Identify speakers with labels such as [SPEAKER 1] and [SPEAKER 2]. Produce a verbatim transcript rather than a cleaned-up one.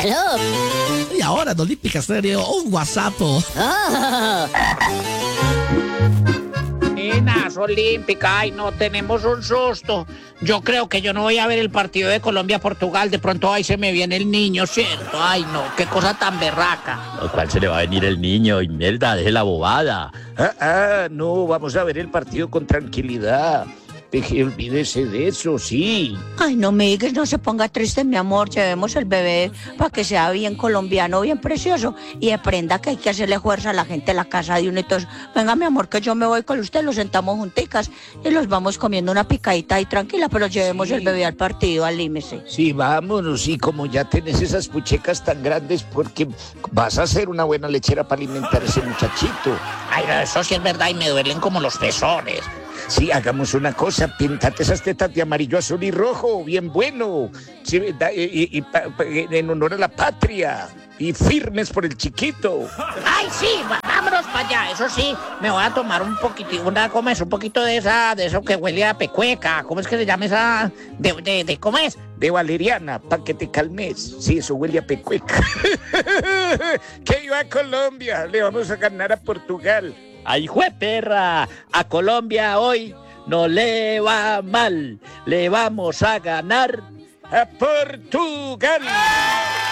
[SPEAKER 1] Aló.
[SPEAKER 2] Y ahora en Olímpica Estéreo, un WhatsApp.
[SPEAKER 1] Oh.
[SPEAKER 3] Nenas, Olímpica, ay no, tenemos un susto. Yo creo que yo no voy a ver el partido de Colombia-Portugal, de pronto ahí se me viene el niño, ¿cierto? Ay no, qué cosa tan berraca.
[SPEAKER 4] ¿Cuál se le va a venir el niño? Imelda, deje la bobada.
[SPEAKER 5] Ah, ah, no, vamos a ver el partido con tranquilidad. Deje, olvídese de eso, sí.
[SPEAKER 6] Ay, no, Miguel, no se ponga triste, mi amor. Llevemos el bebé para que sea bien colombiano, bien precioso. Y aprenda que hay que hacerle fuerza a la gente en la casa de uno y todo. Venga, mi amor, que yo me voy con usted, los sentamos junticas y los vamos comiendo una picadita ahí tranquila, pero llevemos sí. el bebé al partido, alímese.
[SPEAKER 5] Sí, vámonos, y como ya tenés esas puchecas tan grandes, porque vas a ser una buena lechera para alimentar a ese muchachito.
[SPEAKER 3] Ay, eso sí es verdad y me duelen como los pezones.
[SPEAKER 5] Sí, hagamos una cosa, pintate esas tetas de amarillo, azul y rojo, bien bueno, sí, da, y, y, y, en honor a la patria, y firmes por el chiquito.
[SPEAKER 3] Ay, sí, vámonos para allá, eso sí, me voy a tomar un poquitito, una, ¿cómo es? Un poquito de esa, de eso que huele a pecueca, ¿cómo es que se llama esa? De, de, de ¿cómo es?
[SPEAKER 5] De valeriana, para que te calmes, sí, eso huele a pecueca. Que iba a Colombia, le vamos a ganar a Portugal.
[SPEAKER 4] ¡Ay, jue perra! A Colombia hoy no le va mal. Le vamos a ganar
[SPEAKER 5] a Portugal.